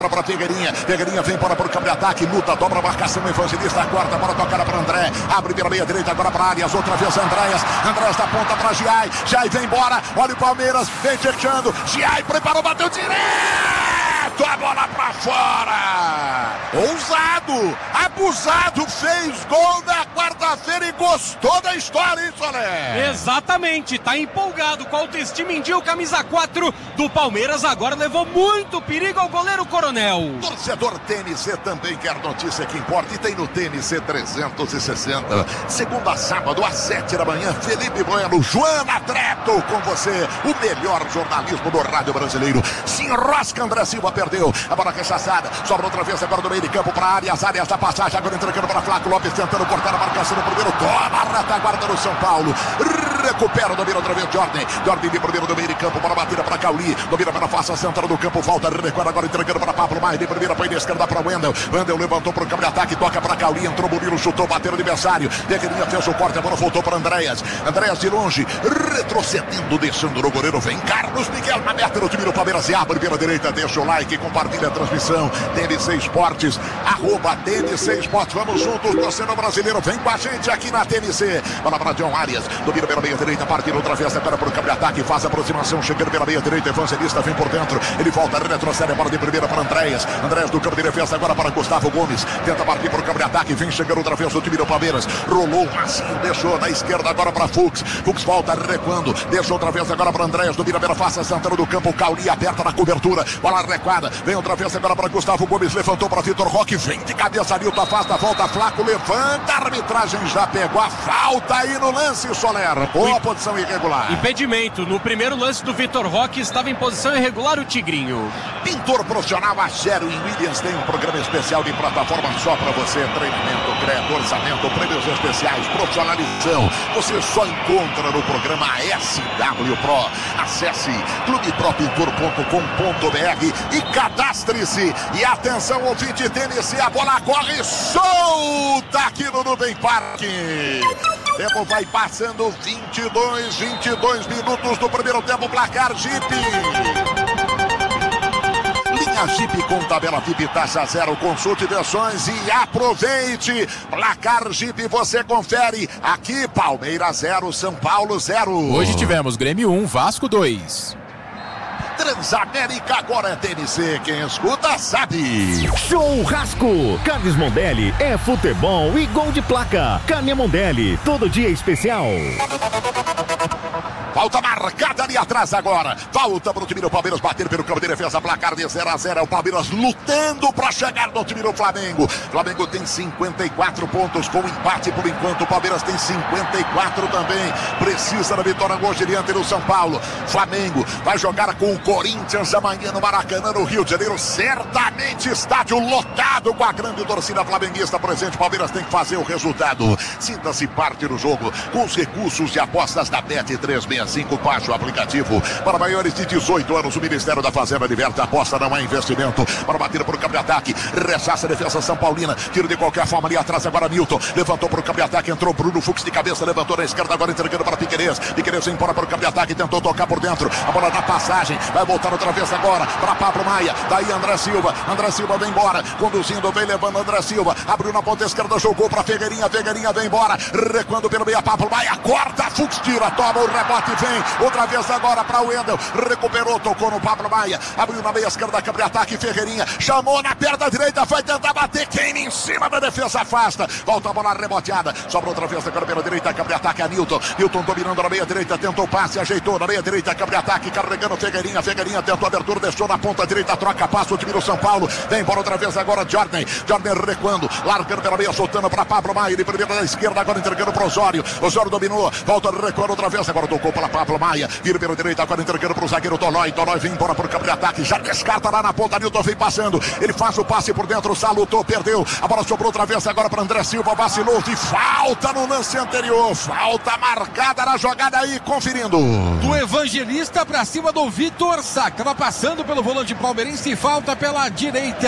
para Figueirinha vem para o campo de ataque, luta, dobra a marcação, Evangelista, corta, bola tocada para André, abre pela meia direita agora para Arias, outra vez Andréas da ponta para Giai vem embora, olha o Palmeiras, vem fechando, Giai preparou, bateu direto, a bola para fora, ousado, abusado, fez gol na quarta-feira e gostou da história, hein, Soler? Exatamente, tá empolgado com a autoestima em dia, o camisa 4 do Palmeiras agora levou muito perigo ao goleiro Coronel. Torcedor TNC também quer notícia que importa e tem no TNC 360. Segunda a sábado às 7 da manhã, Felipe Bueno, Joana Treto com você, o melhor jornalismo do rádio brasileiro. Se enrosca, André Silva perdeu, a bola rechaçada, sobra outra vez agora do meio de campo para Arias da passagem, agora entregando para Flaco Lopes, tentando cortar a marcação no primeiro, toma a retaguarda do São Paulo, recupera o domínio outra vez, Jordan de primeiro do meio de campo, para batida para Cauli, domina para a face central do campo, volta, recuada agora entregando para Pablo Maia, de primeira põe na esquerda para Wendel levantou para o campo de ataque, toca para Cauli, entrou Murilo, chutou, bateu o adversário, Deguinha fez o corte, a bola voltou para Andréas de longe, retrocedendo, deixando no goleiro, vem Carlos Miguel na meta do time do Palmeiras, e abre pela direita, deixa o like, compartilha a transmissão, TNC Esportes, @TNC Esportes, vamos juntos, torcedor brasileiro, vem com a gente aqui na TNC, bola para John Arias, domina pela meia direita, partindo outra vez, agora para o campo de ataque, faz a aproximação, chegando pela meia direita, Evangelista vem por dentro, ele volta, retrocede a bola de primeira para Andréas do campo de defesa agora para Gustavo Gomes, tenta partir para o campo de ataque, vem chegando outra vez o time do Palmeiras, rolou macio, deixou na esquerda agora para Fux volta recuando, deixou outra vez agora para Andréas, domina pela face central do campo, Cauli aperta na cobertura, bola recuada, vem outra vez agora para Gustavo Gomes, levantou para Vitor Roque, vem de cabeça, Nilton afasta, volta Flaco, levanta, a arbitragem já pegou a falta aí no lance, Soler, boa posição irregular. Impedimento, no primeiro lance do Vitor Roque estava em posição irregular o Tigrinho. Pintor profissional a Gero em Williams tem um programa especial de plataforma só para você, treinamento, crédito, orçamento, prêmios especiais, profissionalização, você só encontra no programa SW Pro. Acesse clubepropintor.com.br e cadastre-se. E atenção, ouvinte TNC, a bola corre solta aqui no Nubem Parque. Tempo vai passando, 22 minutos do primeiro tempo, placar Jeep. Linha Jeep com tabela VIP, taxa zero, consulte versões e aproveite. Placar Jeep, você confere. Aqui, Palmeiras 0, São Paulo 0. Hoje tivemos Grêmio 1, Vasco 2. Transamérica agora é TNC, quem escuta sabe. Churrasco, Carnes Mondelli é futebol e gol de placa. Carne Mondelli, todo dia especial. Falta marcada ali atrás agora. Falta para o time do Palmeiras bater pelo campo de defesa. Placar de 0-0. É o Palmeiras lutando para chegar no time do Flamengo. Flamengo tem 54 pontos com empate por enquanto. O Palmeiras tem 54 também. Precisa da vitória hoje diante do São Paulo. Flamengo vai jogar com o Corinthians amanhã no Maracanã, no Rio de Janeiro. Certamente estádio lotado com a grande torcida flamenguista presente. O Palmeiras tem que fazer o resultado. Sinta-se parte do jogo com os recursos de apostas da Bet365. Baixe o aplicativo. Para maiores de 18 anos, o Ministério da Fazenda liberta, aposta não é investimento. Para bater para o campo de ataque, rechaça a defesa São Paulina, tira de qualquer forma ali atrás agora Nilton, levantou para o campo de ataque, entrou Bruno Fux de cabeça, levantou na esquerda, agora entregando para Piquerez vem embora para o campo de ataque, tentou tocar por dentro, a bola na passagem, vai voltar outra vez agora para Pablo Maia, daí André Silva vem embora, conduzindo, vem levando André Silva, abriu na ponta esquerda, jogou para Figueirinha vem embora, recuando pelo meio, Pablo Maia, corta, Fux tira, toma o rebote, vem, outra vez agora para o Wendel, recuperou, tocou no Pablo Maia, abriu na meia esquerda, campo de ataque, Ferreirinha, chamou na perna direita, vai tentar bater, quem em cima da defesa afasta, volta a bola reboteada, sobra outra vez agora pela direita, campo de ataque a Nilton dominando na meia direita, tentou passe, ajeitou na meia direita, campo de ataque, carregando Ferreirinha tentou abertura, deixou na ponta direita, troca passo, o time do São Paulo, vem embora outra vez agora Jordan recuando, largando pela meia, soltando para Pablo Maia, de primeira da esquerda, agora entregando para Osório dominou, volta recuando outra vez, agora tocou para Pablo Maia, vira pela direita, agora entregando para o zagueiro Tolói vem embora para o campo de ataque, já descarta lá na ponta, Nilton vem passando, ele faz o passe por dentro, salutou, perdeu, a bola sobrou outra vez agora para André Silva, vacilou, e falta no lance anterior, falta marcada na jogada aí, conferindo. Do Evangelista para cima do Vitor Sá, estava passando pelo volante palmeirense, falta pela direita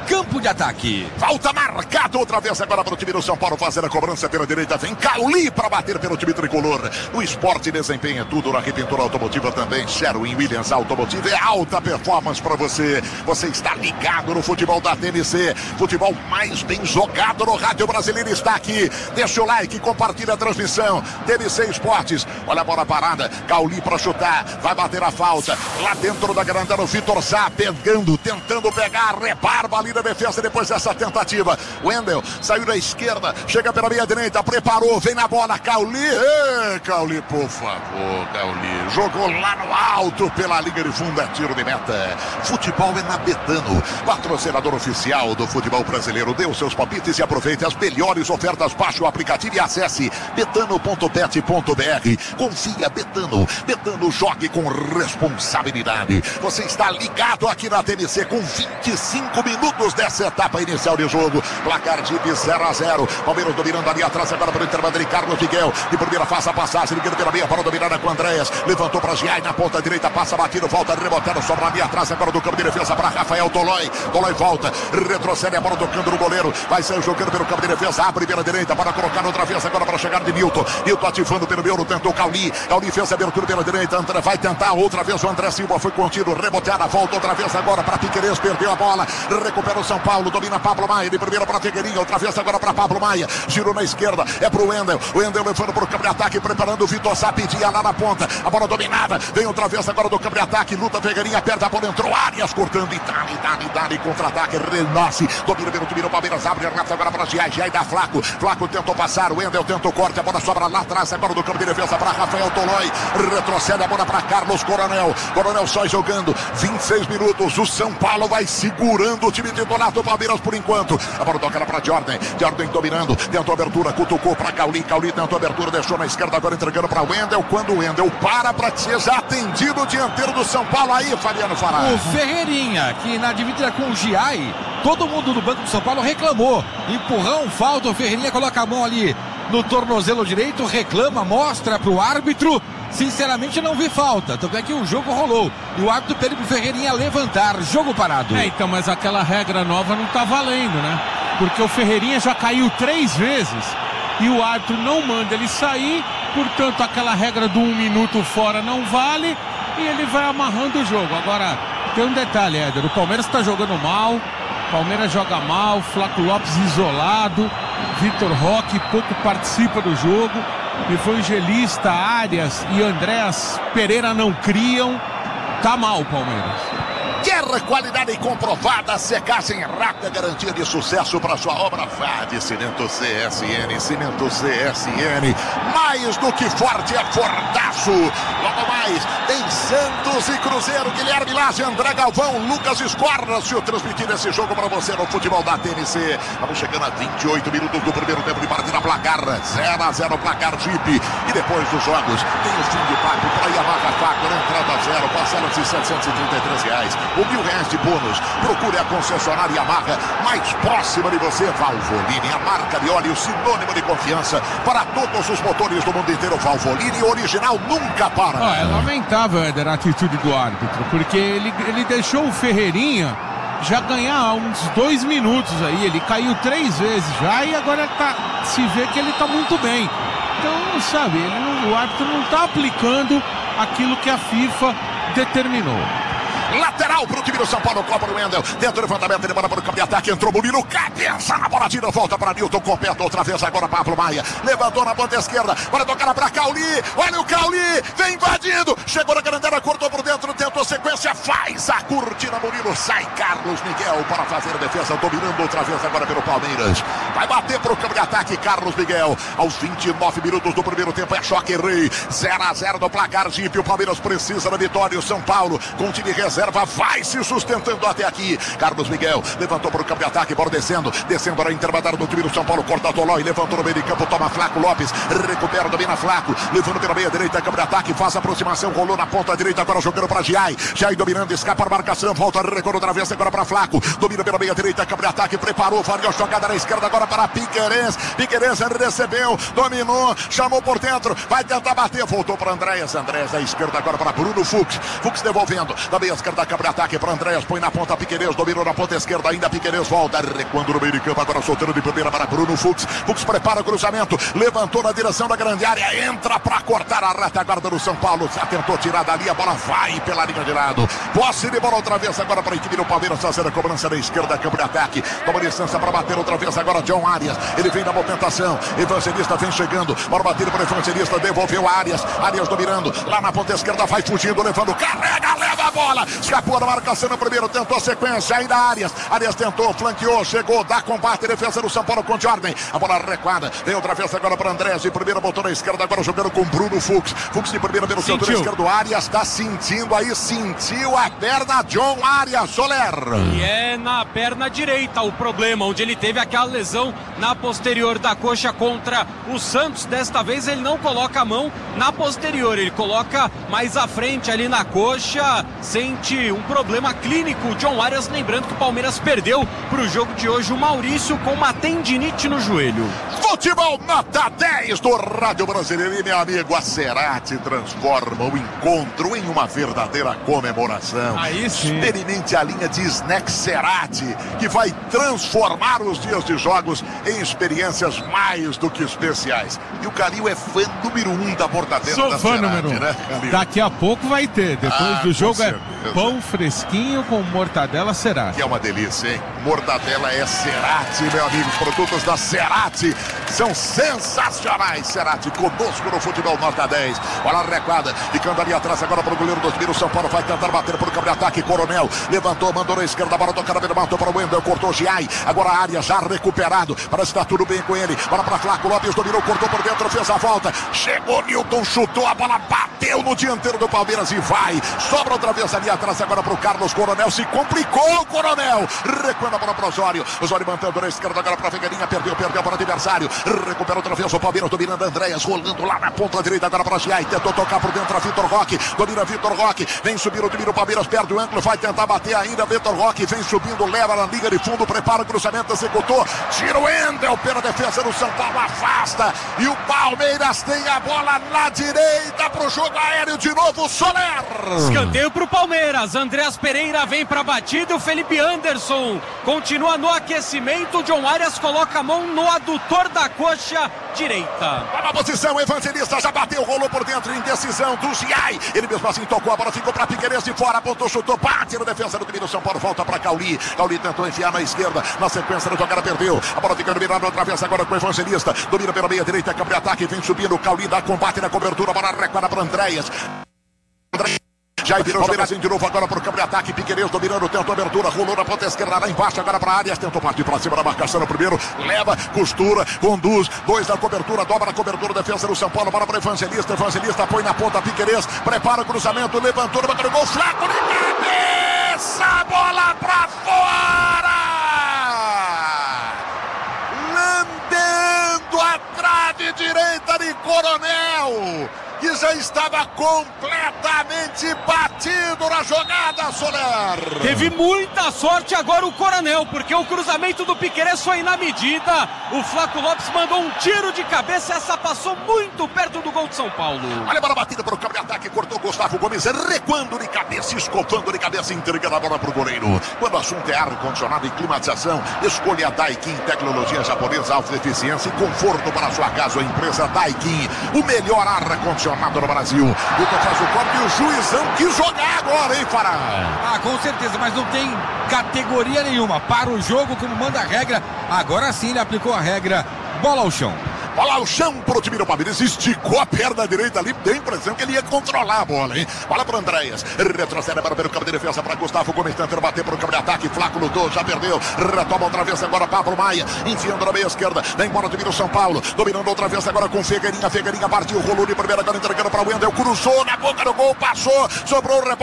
campo de ataque. Falta marcada outra vez agora para o time do São Paulo fazer a cobrança pela direita. Vem Cauli para bater pelo time tricolor. No esporte desempenha tudo, na Pintura Automotiva também. Sherwin Williams Automotiva é alta performance para você. Você está ligado no futebol da TNC. Futebol mais bem jogado no rádio brasileiro está aqui. Deixa o like, compartilha a transmissão. TNC Esportes. Olha a bola parada. Cauli para chutar. Vai bater a falta. Lá dentro da grandona, o Vitor Sá pegando, tentando pegar. Rebarba ali na defesa depois dessa tentativa. Wendel saiu da esquerda. Chega pela meia direita. Preparou. Vem na bola. Cauli. Cauli, por favor, Cauli. Jogou lá no alto pela linha de fundo. É tiro de meta. Futebol é na Betano. Patrocinador oficial do futebol brasileiro. Dê os seus palpites e aproveite as melhores ofertas. Baixe o aplicativo e acesse betano.bet.br. Confia, Betano. Betano, jogue com responsabilidade. Você está ligado aqui na TNC com 25 minutos dessa etapa inicial de jogo. Placar de 0-0. Palmeiras dominando ali atrás agora para o intervalo de Carlos Miguel. De primeira faz a passagem, ligando pela meia para dominar com Andréas. Levantou para Giai na ponta direita, passa batido, volta rebotando, sobra ali atrás agora do campo de defesa para Rafael Tolói. Tolói volta, retrocede a bola tocando no goleiro. Vai sair jogando pelo campo de defesa, abre pela direita para colocar outra vez agora para chegar de Milton. Milton ativando pelo meio, tentou Cauli. Cauli fez a abertura pela direita, André vai tentar outra vez o André Silva, foi contido, reboteada, volta outra vez agora para Piquerez, perdeu a bola, recupera o São Paulo, domina Pablo Maia, de primeira para Figueirinha, outra vez agora para Pablo Maia, girou na esquerda, é pro Wendel, o Wendel levando para o campo de ataque, preparando o Vitor Sá, pedia lá na ponta, a bola dominada, vem outra vez agora do campo de ataque, luta Figueirinha, perde a bola, entrou Arias, cortando, e dali, contra-ataque, renasce, domina pelo time do Palmeiras, abre a raça agora para Giai, Giai dá Flaco, Flaco tentou passar, o Wendel tentou corte, a bola sobra lá atrás, agora do campo de defesa para Rafael Tolói, retrocede a bola para Carlos Coronel, Coronel só jogando, 26 minutos, o São Paulo vai segurando o time titular do Palmeiras por enquanto, a bola toca para Jordan, Jordan dominando, tentou abertura, cutucou para Cauli, Cauli tentou abertura, deixou na esquerda, agora entregando para Wendel, quando o Wendel para ser já atendido o dianteiro do São Paulo, aí Fabiano Fará. O Ferreirinha, que na dividida com o Giai, todo mundo do banco do São Paulo reclamou, empurrão, falta, o Ferreirinha coloca a mão ali no tornozelo direito, reclama, mostra pro árbitro, sinceramente não vi falta, tanto é que o jogo rolou e o árbitro pede pro Ferreirinha levantar, jogo parado. Então, mas aquela regra nova não tá valendo, né? Porque o Ferreirinha já caiu 3 vezes e o árbitro não manda ele sair, portanto aquela regra do 1 minuto fora não vale e ele vai amarrando o jogo. Agora, tem um detalhe, Éder, o Palmeiras tá jogando mal, Palmeiras joga mal, Flaco Lopes isolado, Vitor Roque pouco participa do jogo, Evangelista, Arias e Andréas Pereira não criam, tá mal o Palmeiras. Quer qualidade comprovada, secagem rápida, garantia de sucesso para sua obra? Vá de Cimento CSN, Cimento CSN, mais do que forte é fortaço. Logo mais, tem Santos e Cruzeiro, Guilherme Lage, André Galvão, Lucas Escornacio transmitindo esse jogo para você no futebol da TNC. Estamos chegando a 28 minutos do primeiro tempo de partida, placar 0-0, placar Jeep. E depois dos jogos, tem o fim de papo para Yamaha Factor, entrada zero, parcela-se R$733. O R$1.000 de bônus. Procure a concessionária Yamaha mais próxima de você. Valvoline, a marca de óleo sinônimo de confiança para todos os motores do mundo inteiro. Valvoline, original, nunca para. É lamentável, Éder, a atitude do árbitro, porque ele deixou o Ferreirinha já ganhar uns 2 minutos aí. Ele caiu 3 vezes já e agora se vê que ele tá muito bem. Então, sabe, o árbitro não tá aplicando aquilo que a FIFA determinou. Lateral para o time do São Paulo, Copa do Wendel. Dentro do levantamento, ele bora para o campo de ataque. Entrou Murilo, cabeça na bola, tira, volta para Nilton, completa outra vez agora Pablo Maia. Levantou na ponta esquerda, bora tocar para Cauli. Olha o Cauli, vem invadindo. Chegou na grandela, cortou por dentro, tentou sequência, faz a cortina. Murilo, sai Carlos Miguel para fazer a defesa, dominando outra vez agora pelo Palmeiras. Vai bater para o campo de ataque, Carlos Miguel. Aos 29 minutos do primeiro tempo, é choque rei. 0-0 no placar, Jeep. O Palmeiras precisa da vitória. O São Paulo, com o time reserva, vai se sustentando até aqui. Carlos Miguel levantou para o campo de ataque, bola descendo para intermediário do time do São Paulo, corta Tolói, levantou no meio de campo, toma Flaco Lopes, recupera, domina Flaco, levando pela meia direita, campo de ataque, faz a aproximação, rolou na ponta direita, agora jogando para Giai, Giai dominando, escapa a marcação, volta, recorre outra vez, agora para Flaco, domina pela meia direita, campo de ataque, preparou, faria a jogada na esquerda, agora para Piquerez, Piquerez recebeu, dominou, chamou por dentro, vai tentar bater, voltou para Andréas da esquerda, agora para Bruno Fux devolvendo, da meia esquerda esquerda, câmbio ataque para Andréas, põe na ponta Piquerez, dominou na ponta esquerda, ainda Piquerez volta, recuando no meio de campo, agora soltando de primeira para Bruno Fux. Fux prepara o cruzamento, levantou na direção da grande área, entra para cortar a retaguarda do São Paulo, já tentou tirar dali, a bola vai pela linha de lado. Posse de bola outra vez agora para a equipe do Palmeiras, fazendo a cobrança da esquerda, câmbio ataque, toma distância para bater outra vez agora John Arias, ele vem na movimentação, Evangelista vem chegando, bola batida para Evangelista, devolveu a Arias, Arias dominando, lá na ponta esquerda, vai fugindo, levando, carrega, leva a bola, escapou da marcação no primeiro, tentou a sequência, ainda Arias tentou, flanqueou, chegou, dá combate, defesa do São Paulo com Jordan, a bola recuada, vem outra vez agora para Andrés, de primeira botou na esquerda, agora jogando com Bruno Fux, Fux de primeira pelo setor esquerdo, Arias está sentindo aí, sentiu a perna, John Arias, Soler. E é na perna direita o problema, onde ele teve aquela lesão na posterior da coxa contra o Santos, desta vez ele não coloca a mão na posterior, ele coloca mais à frente ali na coxa, sente um problema clínico, John Arias, lembrando que o Palmeiras perdeu para o jogo de hoje o Maurício com uma tendinite no joelho. Futebol nota 10 do Rádio Brasileiro. E meu amigo, a Cerati transforma o encontro em uma verdadeira comemoração. Aí sim. Experimente a linha de Snack Cerati, que vai transformar os dias de jogos em experiências mais do que especiais. E o Calil é fã número 1 da mortadela. Sou da fã Cerati, número 1. né, Calil? Daqui a pouco vai ter. Depois do jogo é pão fresquinho com mortadela Cerati. Que é uma delícia, hein? Mortadela é Cerati, meu amigo. Os produtos da Cerati são sensacionais. Cerati conosco no futebol nota 10. Bola recuada, ficando ali atrás agora para o goleiro dos Miros. São Paulo vai tentar bater para o câmbio de ataque. Coronel levantou, mandou na esquerda, bola tocada, matou para o Wendel, cortou Giai. Agora a área já recuperado. Parece que está tudo bem com ele. Bola para Flaco Lopes, dominou, cortou por dentro, fez a volta. Chegou Nilton, chutou, a bola bateu no dianteiro do Palmeiras e vai. Sobra outra vez ali atrás agora para o Carlos Coronel. Se complicou o Coronel. Recuando a bola para o Osório. Osório mantendo na esquerda agora para a Figueirinha. Perdeu para o adversário. Recupera outra vez o Palmeiras, dominando Andréas, rolando lá na ponta direita agora para Giai. Tentou tocar por dentro a Vitor Roque. Domina Vitor Roque. Vem subindo o time do Palmeiras. Perde o ângulo. Vai tentar bater ainda. Vitor Roque vem subindo. Leva na liga de fundo. Prepara o cruzamento. Executou. Tira o Endel pela defesa do São Paulo. Afasta. E o Palmeiras tem a bola na direita para o jogo aéreo de novo. Soler. Escanteio para o Palmeiras. Andréas Pereira vem para a batida. O Felipe Anderson continua no aquecimento. John Arias coloca a mão no adutor da coxa direita. Na posição, Evangelista já bateu, rolou por dentro, indecisão do Giai. Ele mesmo assim tocou, a bola ficou para Piquerez de fora, apontou, chutou, bate no defesa do time do São Paulo, volta para Cauli. Cauli tentou enfiar na esquerda, na sequência do jogada perdeu. A bola fica dominada outra vez agora com o Evangelista. Domina pela meia direita, câmbio de ataque, vem subindo, Cauli dá combate na cobertura, a bola recuada para Andréas. Já virou, Palmeiras de novo agora para o câmbio de ataque. Piquerez dominando, tentou abertura, rolou na ponta esquerda, lá embaixo, agora para a área. Tentou partir para cima da marcação no primeiro. Leva, costura, conduz. 2 na cobertura, dobra a cobertura, defesa do São Paulo. Bola para o Evangelista. Evangelista põe na ponta Piquerez. Prepara o cruzamento, levantou, bateu o gol. Flaco de cabeça, bola para fora. Lambendo a trave direita de Coronel, que já estava completamente batido na jogada, Soler. Teve muita sorte agora o Coronel, porque o cruzamento do Piquerez foi na medida. O Flaco Lopes mandou um tiro de cabeça, essa passou muito perto do gol de São Paulo. Olha a bola batida para o câmbio de ataque, cortou Gustavo Gomes, recuando de cabeça, escopando de cabeça, entregando a bola para o goleiro. Quando o assunto é ar-condicionado e climatização, escolha a Daikin, tecnologia japonesa, alta eficiência e conforto para a sua casa ou empresa. Daikin, o melhor ar-condicionado no Brasil. Luta faz o corte e o juizão quis jogar agora, hein, Fará? Ah, com certeza, mas não tem categoria nenhuma. Para o jogo, como manda a regra, agora sim ele aplicou a regra. Bola ao chão. Bola ao chão para o time do Palmeiras, esticou a perna direita ali, deu a impressão que ele ia controlar a bola, hein? Bola para Andréas, retrocede para o campo de defesa para Gustavo Gomes, tentando bater para o campo de ataque, Flaco lutou, já perdeu, retoma outra vez agora Pablo Maia, enfiando na meia esquerda, vem embora o time do São Paulo, dominando outra vez agora com Figueirinha, Figueirinha partiu, rolou de primeira, agora entregando para o Wendel, cruzou na boca do gol, passou, sobrou o